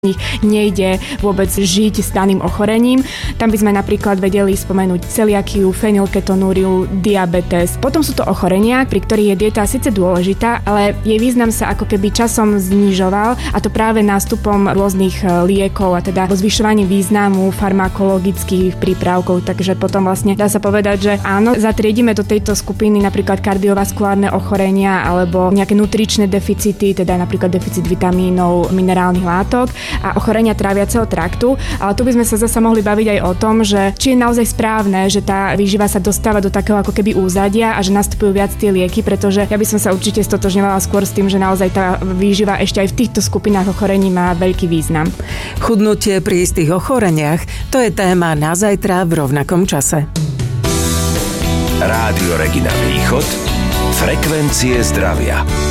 nich nejde vôbec žiť s daným ochorením. Tam by sme napríklad vedeli spomenúť celiakiu, fenylketonúriu, diabetes. Potom sú to ochorenia, pri ktorých je dieta síce dôležitá, ale jej význam sa ako keby časom znižoval, a to práve nástupom rôznych liekov a teda zvyšovaním významu farmakologických prípravkov. Takže potom vlastne dá sa povedať, že áno, zatriedime do tejto skupiny napríklad kardiovaskulárne ochorenia alebo nejaké nutričné deficity, teda napríklad deficit vitamínov, minerálnych látok a ochorenia tráviaceho traktu, ale tu by sme sa zasa mohli baviť aj o tom, že či je naozaj správne, že tá výživa sa dostáva do takého ako keby úzadia a že nastupujú viac tie lieky, pretože ja by som sa určite stotožňovala skôr s tým, že naozaj tá výživa ešte aj v týchto skupinách ochorení má veľký význam. Chudnutie pri istých ochoreniach, to je téma na zajtra v rovnakom čase. Rádio Regina Východ, frekvencie zdravia.